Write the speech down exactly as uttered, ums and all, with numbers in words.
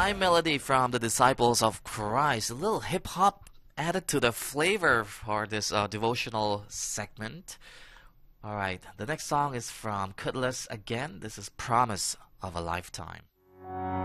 My Melody from the Disciples of Christ. A little hip hop added to the flavor for this uh, devotional segment. Alright, the next song is from Kutless again. This is Promise of a Lifetime.